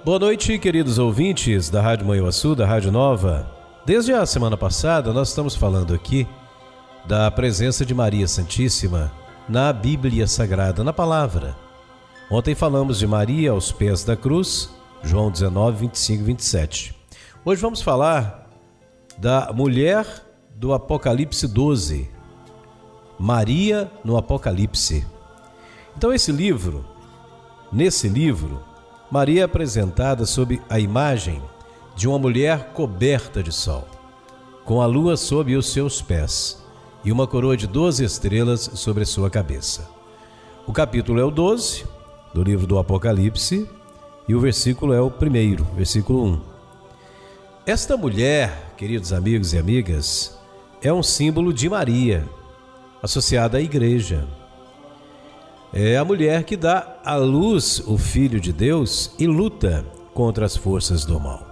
Boa noite, queridos ouvintes da Rádio Manhuaçu, da Rádio Nova. Desde a semana passada, nós estamos falando aqui da presença de Maria Santíssima na Bíblia Sagrada, na Palavra. Ontem falamos de Maria aos pés da cruz, João 19, 25 e 27. Hoje vamos falar da mulher do Apocalipse 12, Maria no Apocalipse. Então nesse livro, Maria é apresentada sob a imagem de uma mulher coberta de sol, com a lua sob os seus pés e uma coroa de 12 estrelas sobre a sua cabeça. O capítulo é o 12 do livro do Apocalipse e o versículo é o 1º, versículo 1. Esta mulher, queridos amigos e amigas, é um símbolo de Maria, associada à igreja. É a mulher que dá à luz o Filho de Deus e luta contra as forças do mal.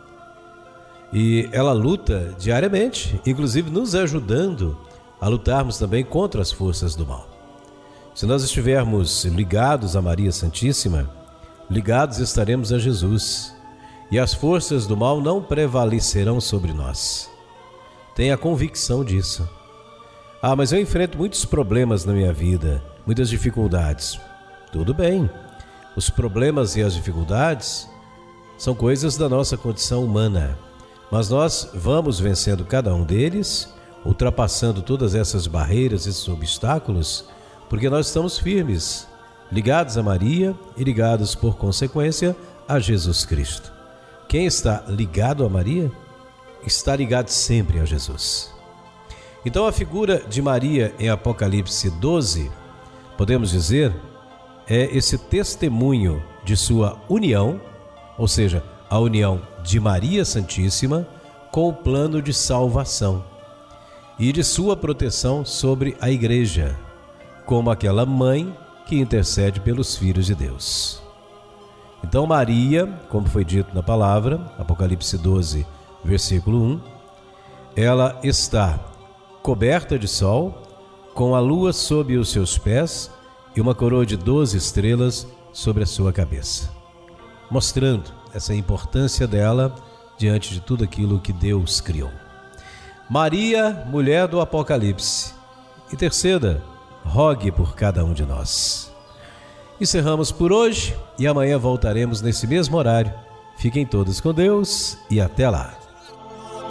E ela luta diariamente, inclusive nos ajudando a lutarmos também contra as forças do mal. Se nós estivermos ligados a Maria Santíssima, ligados estaremos a Jesus, e as forças do mal não prevalecerão sobre nós. Tenha convicção disso. Mas eu enfrento muitos problemas na minha vida, muitas dificuldades. Tudo bem, os problemas e as dificuldades são coisas da nossa condição humana, mas nós vamos vencendo cada um deles, ultrapassando todas essas barreiras, esses obstáculos, porque nós estamos firmes, ligados a Maria e ligados, por consequência, a Jesus Cristo. Quem está ligado a Maria, está ligado sempre a Jesus. Então a figura de Maria em Apocalipse 12, podemos dizer, é esse testemunho de sua união, ou seja, a união de Maria Santíssima com o plano de salvação e de sua proteção sobre a igreja, como aquela mãe que intercede pelos filhos de Deus. Então Maria, como foi dito na palavra, Apocalipse 12, versículo 1, ela está coberta de sol, com a lua sob os seus pés e uma coroa de 12 estrelas sobre a sua cabeça, mostrando essa importância dela diante de tudo aquilo que Deus criou. Maria, mulher do Apocalipse, interceda, rogue por cada um de nós. Encerramos por hoje e amanhã voltaremos nesse mesmo horário. Fiquem todos com Deus e até lá.